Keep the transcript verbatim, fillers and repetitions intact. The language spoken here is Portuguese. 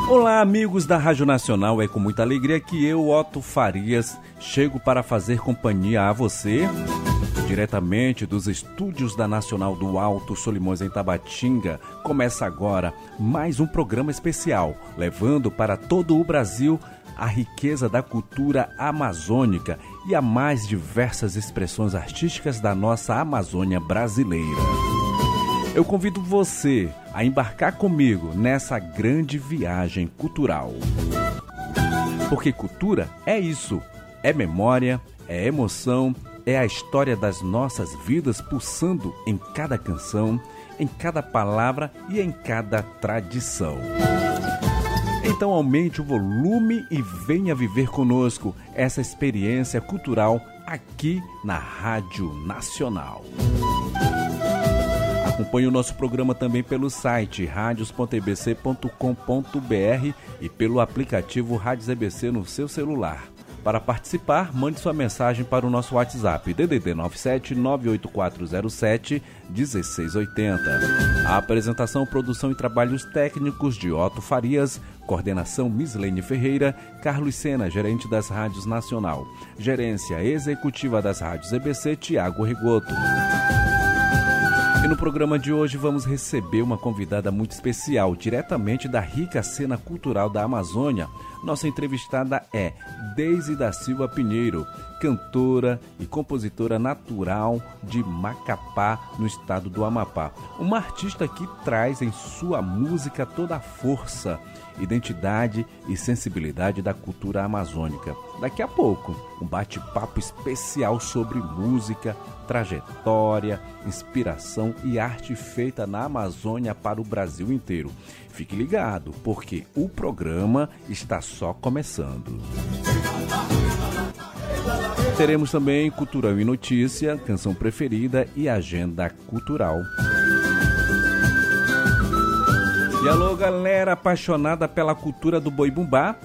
Olá, amigos da Rádio Nacional, é com muita alegria que eu, Otto Farias, chego para fazer companhia a você, diretamente dos estúdios da Nacional do Alto Solimões, em Tabatinga. Começa agora mais um programa especial, levando para todo o Brasil a riqueza da cultura amazônica e a mais diversas expressões artísticas da nossa Amazônia brasileira. Eu convido você a embarcar comigo nessa grande viagem cultural. Porque cultura é isso, é memória, é emoção, é a história das nossas vidas pulsando em cada canção, em cada palavra e em cada tradição. Então aumente o volume e venha viver conosco essa experiência cultural aqui na Rádio Nacional. Acompanhe o nosso programa também pelo site radios ponto e b c ponto com ponto b r e pelo aplicativo Rádios E B C no seu celular. Para participar, mande sua mensagem para o nosso WhatsApp D D D nove sete nove oito quatro zero sete um seis oito zero. A apresentação, produção e trabalhos técnicos de Otto Farias, coordenação Mislene Ferreira, Carlos Sena, gerente das Rádios Nacional, gerência executiva das Rádios E B C, Tiago Rigoto. E no programa de hoje vamos receber uma convidada muito especial, diretamente da rica cena cultural da Amazônia. Nossa entrevistada é Deise da Silva Pinheiro, cantora e compositora natural de Macapá, no estado do Amapá. Uma artista que traz em sua música toda a força, identidade e sensibilidade da cultura amazônica. Daqui a pouco, um bate-papo especial sobre música, trajetória, inspiração e arte feita na Amazônia para o Brasil inteiro. Fique ligado, porque o programa está só começando. Teremos também Cultural e Notícia, Canção Preferida e Agenda Cultural. E alô, galera apaixonada pela cultura do boi bumbá,